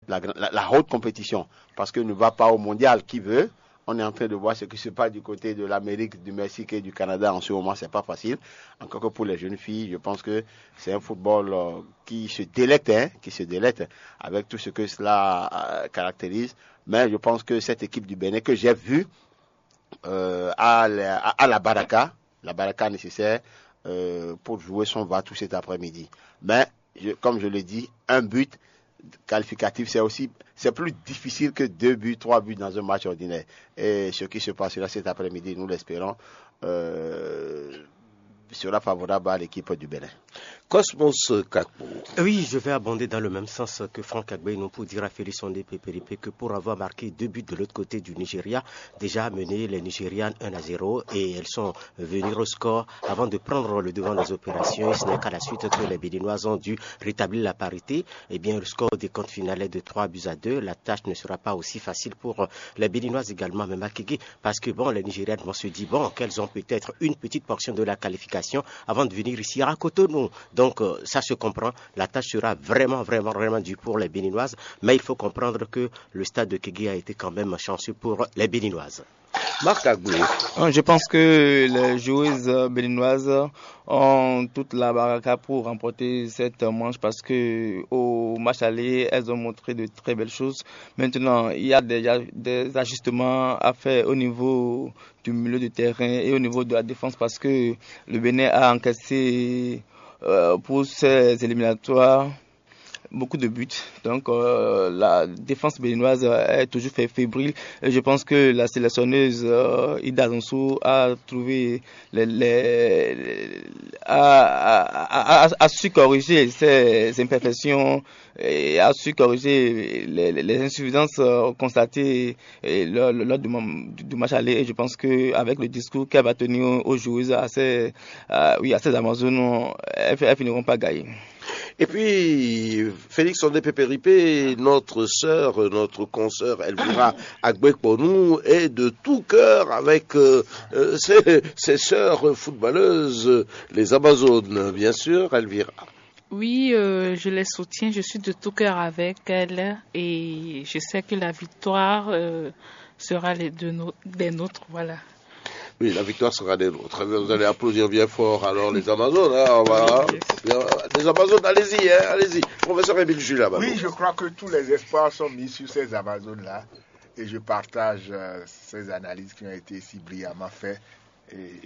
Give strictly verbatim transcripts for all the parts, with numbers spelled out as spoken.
la, la, la haute compétition, parce que ne va pas au mondial qui veut. On est en train de voir ce qui se passe du côté de l'Amérique, du Mexique et du Canada. En ce moment, c'est pas facile. Encore que pour les jeunes filles, je pense que c'est un football euh, qui se délecte, hein, qui se délecte avec tout ce que cela euh, caractérise. Mais je pense que cette équipe du Bénin que j'ai vue euh, à, la, à, à la Baraka, la Baraka nécessaire euh, pour jouer son va tout cet après-midi. Mais je, comme je l'ai dit, un but qualificatif, c'est aussi c'est plus difficile que deux buts, trois buts dans un match ordinaire. Et ce qui se passera cet après-midi, nous l'espérons, euh, sera favorable à l'équipe du Bénin. Cosmos Kakpo. Oui, je vais abonder dans le même sens que Franck Agbeinou pour dire à Félix Ondé Pépéripé que pour avoir marqué deux buts de l'autre côté du Nigeria, déjà mené les Nigérianes un à zéro et elles sont venues au score avant de prendre le devant des opérations. Et ce n'est qu'à la suite que les Béninoises ont dû rétablir la parité. Et bien, le score des comptes final est de trois buts à deux. La tâche ne sera pas aussi facile pour les Béninoises également, même à Kégué, parce que bon, les Nigérianes vont se dire bon, qu'elles ont peut-être une petite portion de la qualification avant de venir ici à Cotonou. Donc euh, ça se comprend, la tâche sera vraiment, vraiment, vraiment dure pour les Béninoises, mais il faut comprendre que le stade de Kégué a été quand même chanceux pour les Béninoises. Marc Agboué. Je pense que les joueuses béninoises ont toute la baraka pour remporter cette manche parce que au match aller, elles ont montré de très belles choses. Maintenant, il y a déjà des ajustements à faire au niveau du milieu de terrain et au niveau de la défense parce que le Bénin a encaissé euh, pour ces éliminatoires beaucoup de buts. Donc euh, la défense béninoise est toujours fait fébrile. Et je pense que la sélectionneuse euh, Ida Zonsou a trouvé les, les, les a, a, a, a su corriger ses imperfections et a su corriger les, les insuffisances constatées lors, lors du, du match aller. Et je pense que avec le discours qu'elle va tenir aux joueuses, à ces, euh, oui, à ces Amazones, elles, elles finiront pas gagner. Et puis, Félix Ondé Pépéripé, notre sœur, notre consoeur Elvira Agbekponou, est de tout cœur avec euh, ses, ses sœurs footballeuses, les Amazones, bien sûr, Elvira. Oui, euh, je les soutiens, je suis de tout cœur avec elles et je sais que la victoire euh, sera les deux no- des nôtres, voilà. Oui, la victoire sera des nôtres. Vous allez applaudir bien fort, alors, les Amazones. Hein, voilà. Les Amazones, allez-y, hein, allez-y. Professeur Émile Jules, là-bas. Oui, je crois que tous les espoirs sont mis sur ces Amazones-là. Et je partage euh, ces analyses qui ont été si brillamment faites. Et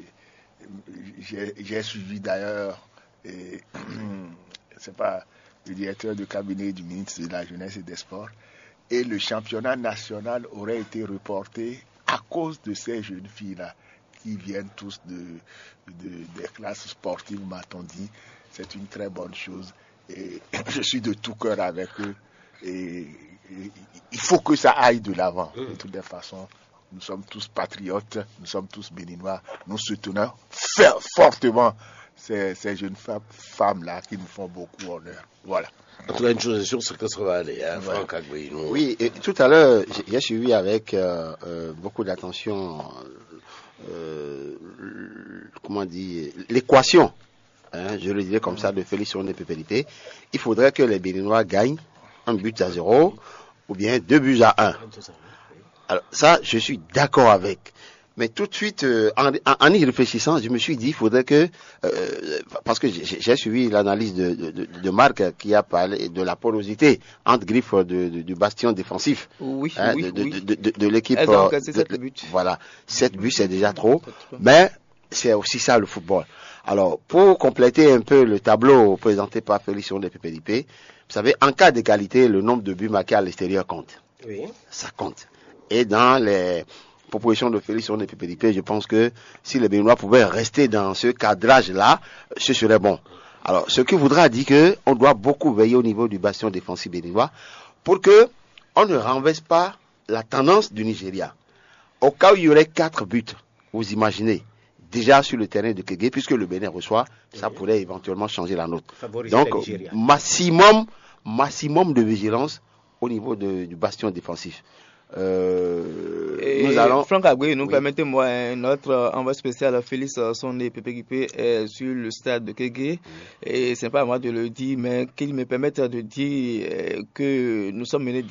j'ai, j'ai suivi d'ailleurs, et, c'est pas le directeur de cabinet du ministre de la Jeunesse et des Sports. Et le championnat national aurait été reporté à cause de ces jeunes filles-là, qui viennent tous de, de, des classes sportives, m'a-t-on dit. C'est une très bonne chose. Et je suis de tout cœur avec eux. Et, et il faut que ça aille de l'avant. De toutes les façons, nous sommes tous patriotes, nous sommes tous béninois. Nous soutenons fortement ces, ces jeunes femmes, femmes-là qui nous font beaucoup honneur. Voilà. En tout cas, une chose est sûre, c'est que ça va aller, hein, ouais. Franck Agbeinou. Oui, et tout à l'heure, j'ai suivi avec euh, euh, beaucoup d'attention Euh, comment dire, l'équation, hein, je le dirais comme ça, de Félix Ondé Pépéripé. Il faudrait que les Béninois gagnent un but à zéro ou bien deux buts à un. Alors ça, je suis d'accord avec. Mais tout de suite, euh, en, en y réfléchissant, je me suis dit, il faudrait que, euh, parce que j'ai, j'ai suivi l'analyse de, de, de, de Marc qui a parlé de la porosité entre griffes de, de, du bastion défensif, oui, hein, oui, de, oui. de, de, de, de l'équipe. Elles ont cassé sept buts. Voilà, sept buts c'est déjà trop, mais c'est aussi ça le football. Alors, pour compléter un peu le tableau présenté par Félix Ondé Pépéripé, vous savez, en cas d'égalité, le nombre de buts marqués à l'extérieur compte. Oui. Ça compte. Et dans les proposition de Félix Ondé Pépéripé, je pense que si les Béninois pouvaient rester dans ce cadrage-là, ce serait bon. Alors, ce qui voudra dire que on doit beaucoup veiller au niveau du bastion défensif béninois pour que on ne renverse pas la tendance du Nigeria. Au cas où il y aurait quatre buts, vous imaginez, déjà sur le terrain de Kégué, puisque le Bénin reçoit, ça oui. pourrait éventuellement changer la note. Favoriser Donc, la maximum, maximum de vigilance au niveau de, du bastion défensif. Euh, et nous allons... Franck Agboué, nous oui. permettez-moi un autre envoi spécial. Félix Ondé Pépéripé est sur le stade de Kégué oui. et c'est pas à moi de le dire, mais qu'il me permette de dire que nous sommes menés